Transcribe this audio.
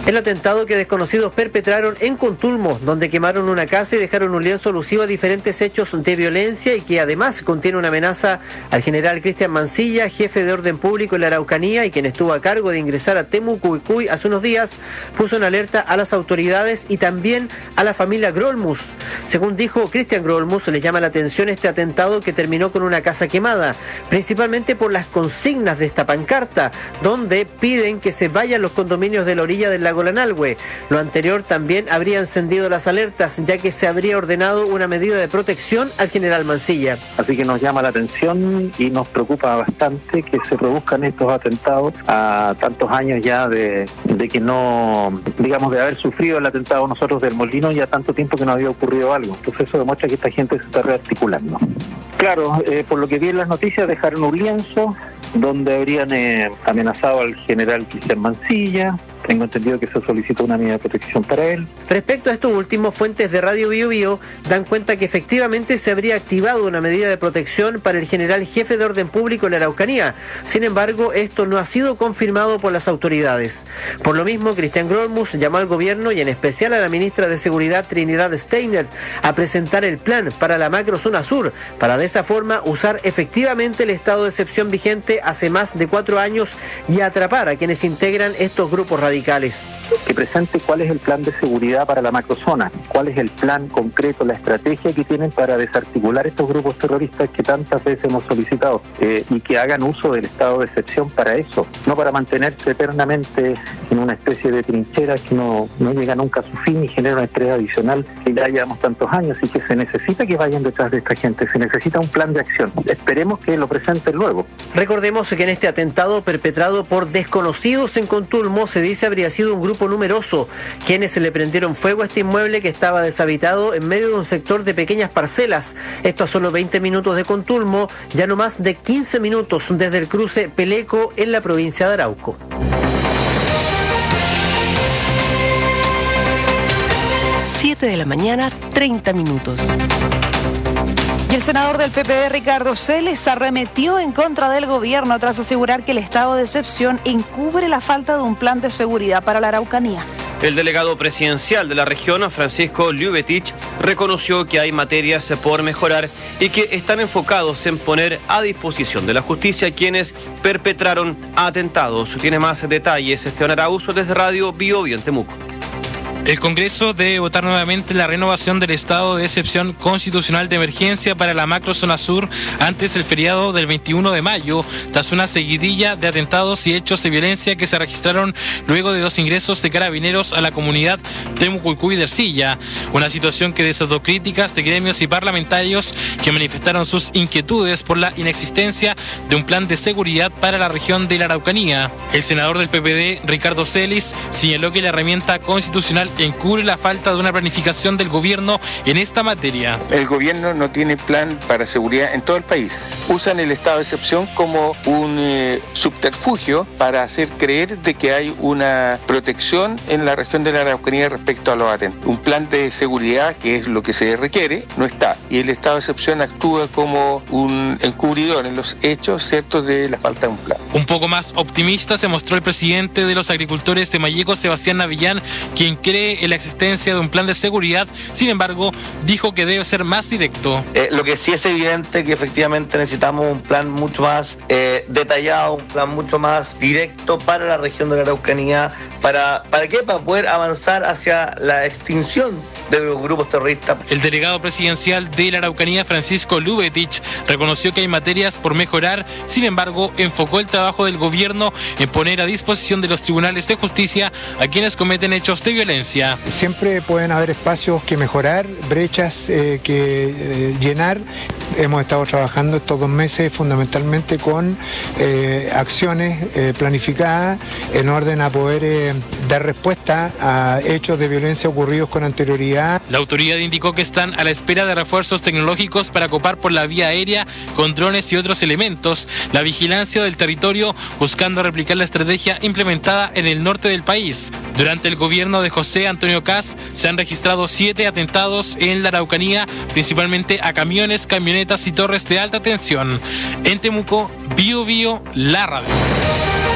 El atentado que desconocidos perpetraron en Contulmo, donde quemaron una casa y dejaron un lienzo alusivo a diferentes hechos de violencia y que además contiene una amenaza al general Cristian Mancilla, jefe de orden público en la Araucanía y quien estuvo a cargo de ingresar a Temucuicui hace unos días, puso en alerta a las autoridades y también a la familia Grolmus. Según dijo Cristian Grolmus, les llama la atención este atentado que terminó con una casa quemada, principalmente por las consignas de esta pancarta, donde piden que se vayan los condominios de la orilla del lago Lanalhue. Lo anterior también habría encendido las alertas, ya que se habría ordenado una medida de protección al general Mancilla. Así que nos llama la atención y nos preocupa bastante que se produzcan estos atentados a tantos años ya de que no, digamos, de haber sufrido el atentado nosotros del Molino, ya tanto tiempo que no había ocurrido algo. Entonces eso demuestra que esta gente se está rearticulando. Claro, por lo que vi en las noticias dejaron un lienzo donde habrían amenazado al general Cristian Mancilla. Tengo entendido que se solicitó una medida de protección para él. Respecto a estos últimos, fuentes de Radio Bio Bio dan cuenta que efectivamente se habría activado una medida de protección para el general jefe de orden público en la Araucanía. Sin embargo, esto no ha sido confirmado por las autoridades. Por lo mismo, Cristian Grolmus llamó al gobierno y en especial a la ministra de Seguridad Trinidad Steiner a presentar el plan para la macrozona sur, para de esa forma usar efectivamente el estado de excepción vigente hace más de 4 años y atrapar a quienes integran estos grupos radicales. Que presente cuál es el plan de seguridad para la macrozona, cuál es el plan concreto, la estrategia que tienen para desarticular estos grupos terroristas que tantas veces hemos solicitado y que hagan uso del estado de excepción para eso, no para mantenerse eternamente en una especie de trinchera que no llega nunca a su fin y genera un estrés adicional que ya llevamos tantos años y que se necesita que vayan detrás de esta gente, se necesita un plan de acción. Esperemos que lo presenten luego. Recordemos que en este atentado perpetrado por desconocidos en Contulmo se dice habría sido un grupo numeroso, quienes se le prendieron fuego a este inmueble que estaba deshabitado en medio de un sector de pequeñas parcelas. Esto a solo 20 minutos de Contulmo, ya no más de 15 minutos desde el cruce Peleco en la provincia de Arauco. 7 de la mañana, 30 minutos. Y el senador del PPD, Ricardo Celes, arremetió en contra del gobierno tras asegurar que el estado de excepción encubre la falta de un plan de seguridad para la Araucanía. El delegado presidencial de la región, Francisco Ljubetich, reconoció que hay materias por mejorar y que están enfocados en poner a disposición de la justicia quienes perpetraron atentados. Tiene más detalles Esteban Arauzo desde Radio Bio Bio en Temuco. El Congreso debe votar nuevamente la renovación del estado de excepción constitucional de emergencia para la macrozona sur antes del feriado del 21 de mayo, tras una seguidilla de atentados y hechos de violencia que se registraron luego de 2 ingresos de carabineros a la comunidad Temucuicui de Ercilla, una situación que desató críticas de gremios y parlamentarios que manifestaron sus inquietudes por la inexistencia de un plan de seguridad para la región de la Araucanía. El senador del PPD, Ricardo Celes, señaló que la herramienta constitucional encubre la falta de una planificación del gobierno en esta materia. El gobierno no tiene plan para seguridad en todo el país. Usan el estado de excepción como un subterfugio para hacer creer de que hay una protección en la región de la Araucanía respecto a los atentados. Un plan de seguridad, que es lo que se requiere, no está. Y el estado de excepción actúa como un encubridor en los hechos, ¿cierto?, de la falta de un plan. Un poco más optimista se mostró el presidente de los agricultores de Malleco, Sebastián Navillán, quien cree en la existencia de un plan de seguridad. Sin embargo, dijo que debe ser más directo. Lo que sí es evidente que efectivamente necesitamos un plan mucho más detallado, un plan mucho más directo para la región de la Araucanía. ¿Para qué? Para poder avanzar hacia la extinción de los grupos terroristas. El delegado presidencial de la Araucanía, Francisco Ljubetich, reconoció que hay materias por mejorar. Sin embargo, enfocó el trabajo del gobierno en poner a disposición de los tribunales de justicia a quienes cometen hechos de violencia. Siempre pueden haber espacios que mejorar, brechas que llenar. Hemos estado trabajando estos 2 meses fundamentalmente con acciones planificadas en orden a poder dar respuesta a hechos de violencia ocurridos con anterioridad. La autoridad indicó que están a la espera de refuerzos tecnológicos para copar por la vía aérea con drones y otros elementos la vigilancia del territorio, buscando replicar la estrategia implementada en el norte del país. Durante el gobierno de José Antonio Kast se han registrado 7 atentados en la Araucanía, principalmente a camiones, camionetas y torres de alta tensión. En Temuco, Bio Bio, la radio.